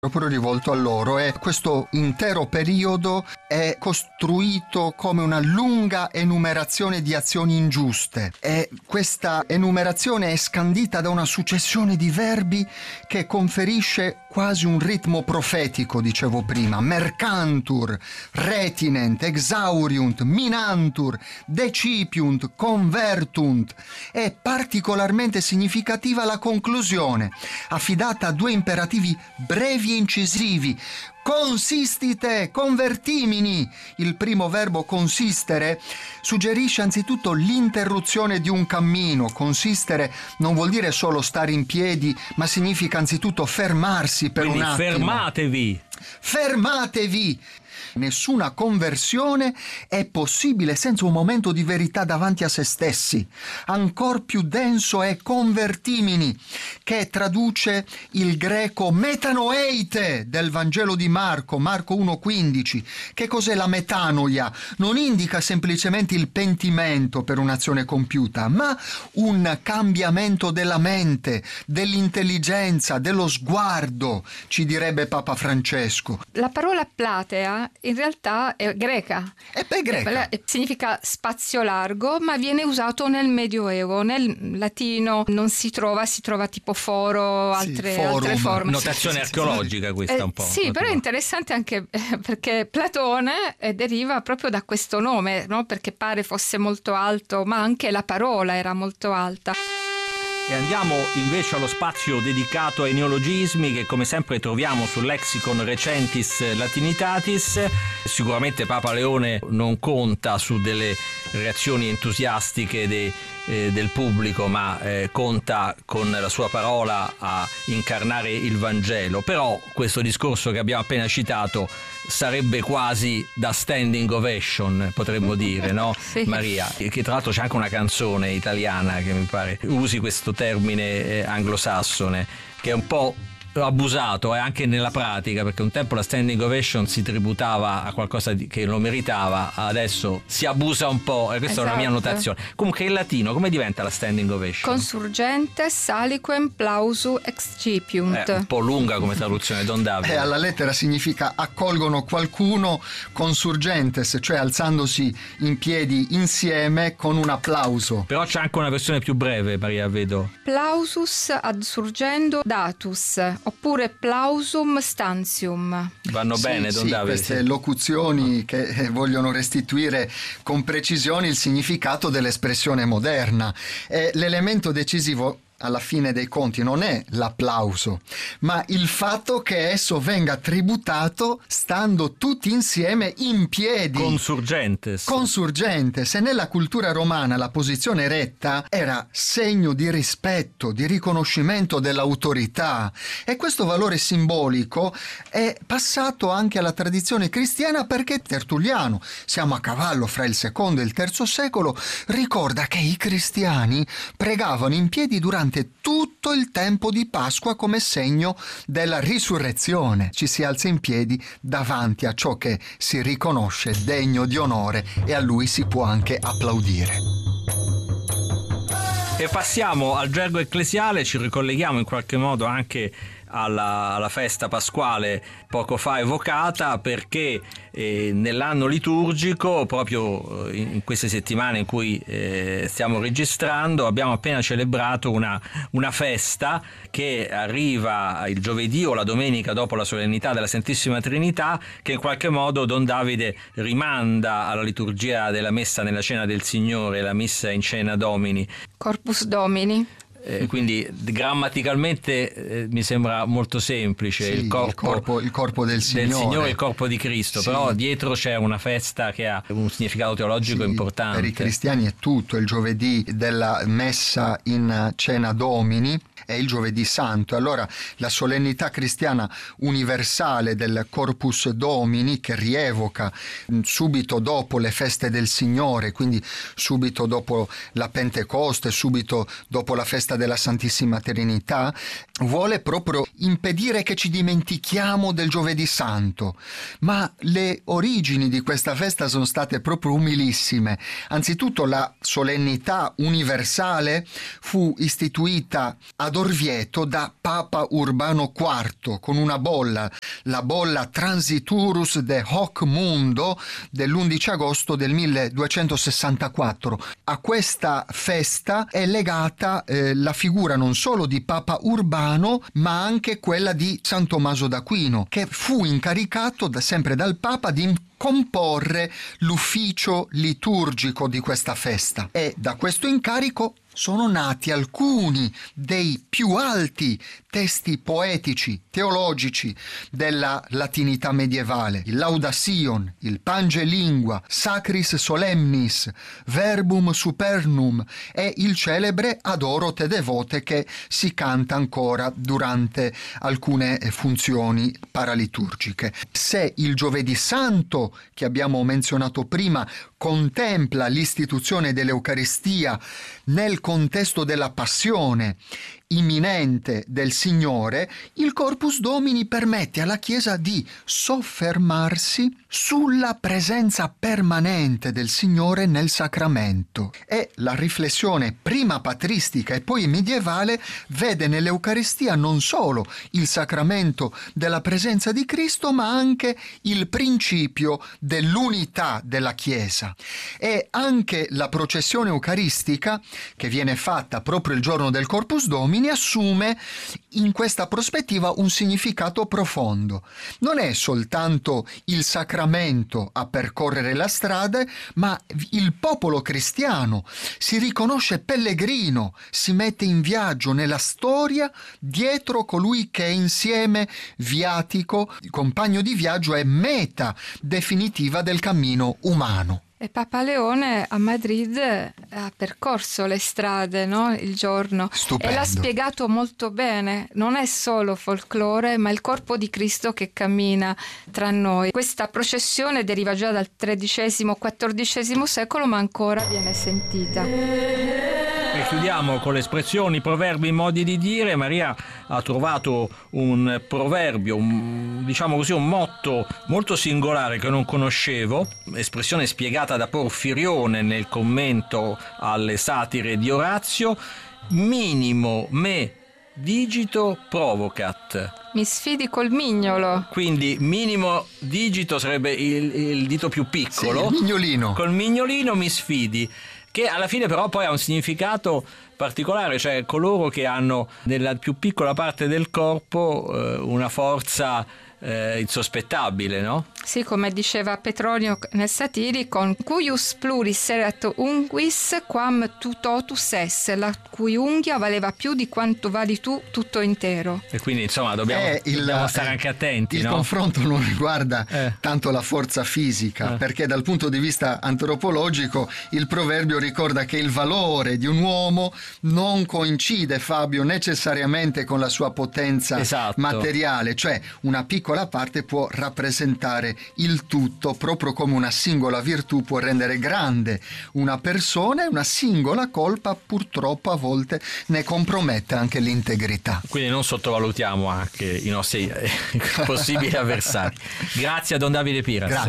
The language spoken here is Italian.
proprio rivolto a loro, e questo intero periodo è costruito come una lunga enumerazione di azioni ingiuste, e questa enumerazione è scandita da una successione di verbi che conferisce quasi un ritmo profetico, dicevo prima: mercantur, retinent, exauriunt, minantur, decipiunt, convertunt. È particolarmente significativa la conclusione, affidata a due imperativi brevi e incisivi: consistite, convertimini. Il primo verbo consistere suggerisce anzitutto l'interruzione di un cammino. Consistere non vuol dire solo stare in piedi, ma significa anzitutto fermarsi per Quindi un attimo. fermatevi! Fermatevi! Nessuna conversione è possibile senza un momento di verità davanti a se stessi. Ancor più denso è convertimini, che traduce il greco metanoeite del Vangelo di Marco 1,15. Che cos'è la metanoia? Non indica semplicemente il pentimento per un'azione compiuta, ma un cambiamento della mente, dell'intelligenza, dello sguardo, ci direbbe Papa Francesco. La parola platea in realtà è greca. È greca. Significa spazio largo, ma viene usato nel Medioevo. Nel latino non si trova tipo foro, altre forme. Notazione archeologica questa un po'. Sì, però è interessante anche perché Platone deriva proprio da questo nome, no? Perché pare fosse molto alto, ma anche la parola era molto alta. E andiamo invece allo spazio dedicato ai neologismi, che come sempre troviamo sul Lexicon Recentis Latinitatis. Sicuramente Papa Leone non conta su delle reazioni entusiastiche del pubblico, ma conta con la sua parola a incarnare il Vangelo. Però questo discorso che abbiamo appena citato sarebbe quasi da standing ovation, potremmo dire, no? Sì. Maria, che tra l'altro c'è anche una canzone italiana che mi pare usi questo termine anglosassone, che è un po' abusato anche nella pratica, perché un tempo la standing ovation si tributava a qualcosa che lo meritava, adesso si abusa un po', e questa è una mia annotazione. Comunque in latino come diventa la standing ovation? Consurgentes aliquem plausu excipiunt. È un po' lunga come traduzione, Don Davide. Alla lettera significa accolgono qualcuno, consurgentes, cioè alzandosi in piedi insieme con un applauso. Però c'è anche una versione più breve, Maria, vedo. Plausus adsurgendo datus, oppure plausum stantium. Vanno bene, Don Davide. Queste locuzioni che vogliono restituire con precisione il significato dell'espressione moderna. L'elemento decisivo alla fine dei conti non è l'applauso, ma il fatto che esso venga tributato stando tutti insieme in piedi. Consurgentes. Consurgentes. E nella cultura romana la posizione retta era segno di rispetto, di riconoscimento dell'autorità, e questo valore simbolico è passato anche alla tradizione cristiana, perché Tertulliano, siamo a cavallo fra il secondo e il terzo secolo, ricorda che i cristiani pregavano in piedi durante tutto il tempo di Pasqua come segno della risurrezione. Ci si alza in piedi davanti a ciò che si riconosce degno di onore, e a lui si può anche applaudire. E passiamo al gergo ecclesiale, ci ricolleghiamo in qualche modo anche alla festa pasquale poco fa evocata, perché nell'anno liturgico, proprio in queste settimane in cui stiamo registrando, abbiamo appena celebrato una festa che arriva il giovedì o la domenica dopo la solennità della Santissima Trinità, che in qualche modo Don Davide rimanda alla liturgia della messa nella Cena del Signore, la missa in Cena Domini. Corpus Domini. Quindi grammaticalmente mi sembra molto semplice, sì, il corpo del Signore, il corpo di Cristo, sì. Però dietro c'è una festa che ha un significato teologico importante. Per i cristiani è tutto. Il giovedì della messa in Cena Domini è il giovedì santo. Allora la solennità cristiana universale del Corpus Domini, che rievoca subito dopo le feste del Signore, quindi subito dopo la Pentecoste, subito dopo la festa della Santissima Trinità, vuole proprio impedire che ci dimentichiamo del giovedì santo. Ma le origini di questa festa sono state proprio umilissime. Anzitutto la solennità universale fu istituita ad ad Orvieto da Papa Urbano IV con una bolla, la bolla Transiturus de Hoc Mundo dell'11 agosto del 1264. A questa festa è legata la figura non solo di Papa Urbano, ma anche quella di San Tommaso d'Aquino, che fu incaricato sempre dal Papa di comporre l'ufficio liturgico di questa festa, e da questo incarico sono nati alcuni dei più alti testi poetici, teologici della latinità medievale: il Laudasion, il Pange Lingua, Sacris Solemnis, Verbum Supernum e il celebre Adoro te devote, che si canta ancora durante alcune funzioni paraliturgiche. Se il Giovedì Santo, che abbiamo menzionato prima, contempla l'istituzione dell'Eucaristia nel contesto della passione imminente del Signore, il Corpus Domini permette alla Chiesa di soffermarsi sulla presenza permanente del Signore nel sacramento, e la riflessione prima patristica e poi medievale vede nell'Eucaristia non solo il sacramento della presenza di Cristo, ma anche il principio dell'unità della Chiesa. E anche la processione eucaristica, che viene fatta proprio il giorno del Corpus Domini, assume in questa prospettiva un significato profondo. Non è soltanto il sacramento a percorrere la strada, ma il popolo cristiano si riconosce pellegrino, si mette in viaggio nella storia dietro colui che è insieme viatico, compagno di viaggio e meta definitiva del cammino umano. E Papa Leone a Madrid ha percorso le strade, no? Il giorno. Stupendo. E l'ha spiegato molto bene. Non è solo folklore, ma il corpo di Cristo che cammina tra noi. Questa processione deriva già dal XIII-XIV secolo, ma ancora viene sentita. E chiudiamo con le espressioni, proverbi, modi di dire. Maria ha trovato un proverbio, diciamo così, un motto molto singolare che non conoscevo, espressione spiegata da Porfirione nel commento alle satire di Orazio: minimo me digito provocat. Mi sfidi col mignolo. Quindi minimo digito sarebbe il dito più piccolo. Sì, il mignolino. Col mignolino mi sfidi, che alla fine però poi ha un significato particolare, cioè coloro che hanno nella più piccola parte del corpo una forza insospettabile, no? Sì, come diceva Petronio nel Satiricon: cuius pluris erat unguis quam tu totus esse, la cui unghia valeva più di quanto vali tu tutto intero. E quindi insomma dobbiamo stare anche attenti. Il no? confronto non riguarda tanto la forza fisica, perché dal punto di vista antropologico il proverbio ricorda che il valore di un uomo non coincide, Fabio, necessariamente con la sua potenza materiale, cioè una piccola parte può rappresentare il tutto, proprio come una singola virtù può rendere grande una persona, e una singola colpa purtroppo a volte ne compromette anche l'integrità. Quindi non sottovalutiamo anche i nostri possibili avversari. Grazie a Don Davide Piras. Grazie.